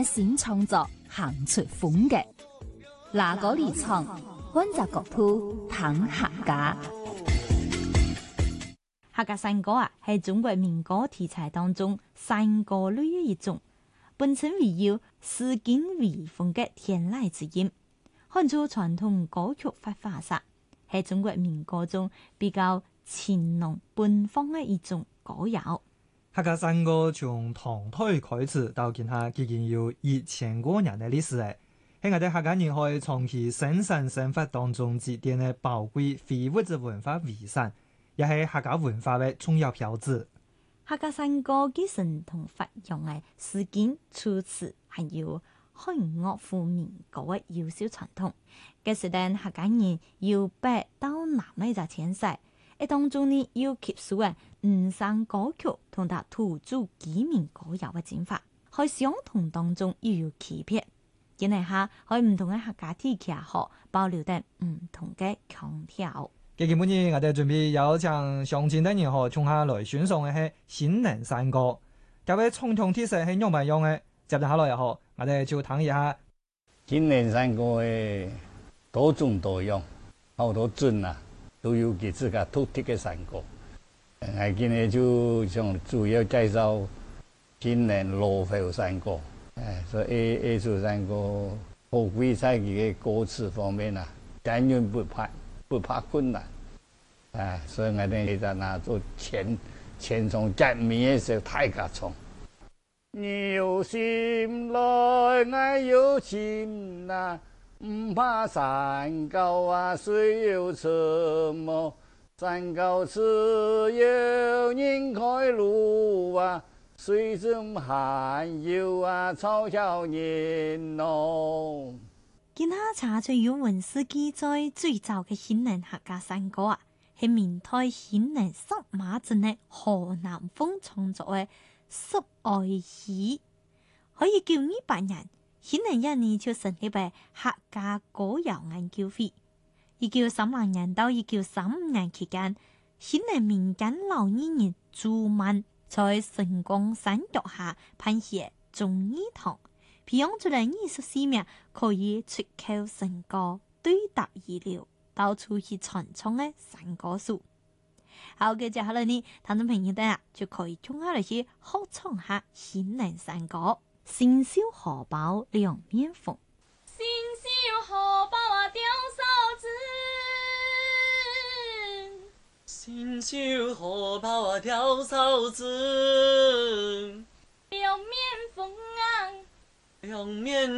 新創作行出風格。哪個離場，觀察角度談客家。 客家山歌啊，係中國民歌題材當中山歌類嘅一種，本身為有詩經微風嘅天籟之音，看出傳統歌曲發化煞，係中國民歌中比較情濃奔放嘅一種歌謠。 客家山歌從唐代開始到今下，已經有1000多年嘅歷史誒，喺我哋客家人可以長期生產生活當中積澱嘅寶貴非物質文化遺產，也係客家文化嘅重要標誌。 客家山歌繼承同發揚嘅詩經、楚辭，還有漢樂府民歌嘅優秀傳統。嘅時陣，客家人由北到南呢就遷徙，喺當中呢要吸收嘅五山歌曲同埋土著居民歌謠嘅進化，喺相同當中又有區別。今日下喺唔同嘅客家地區下保留得唔同嘅腔調。 基本上我哋準備有請鄉親等人從下來選送嘅係新寧山歌，各位傳統特色係樣唔樣嘅？接住下來又好，我哋就談一下新寧山歌嘅多種多樣，好多鎮啊都有佢自家獨特嘅山歌。我今日就想主要介紹新寧羅浮山歌，所以呢首山歌好貴在佢嘅歌詞方面啊，簡約不怕困難，所以我哋就拿做前從革命嘅時候大家唱。你有心來，我有情啊，唔怕山高啊，水又沉麼？山高只有人開路啊，水深還有啊，嘲笑人咯。 今下查出有文史記載最早嘅新寧客家山歌啊，係明代新寧十馬鎮嘅河南風創作嘅《十愛戲》，可以叫200人。新寧一年就成立為客家歌謠研究會。1930年到1935年期間，新寧民間老藝人朱曼在成功山腳下編寫忠義堂，培養出來24名可以出口成歌、對答如流、到處去傳唱嘅山歌手。好嘅，接下來呢，聽眾朋友哋啊，就可以衝下嚟去合唱下新寧山歌。新繡荷包兩面縫， 新繡荷包啊吊嫂子， 新繡荷包啊吊嫂子， 兩面縫啊， 兩面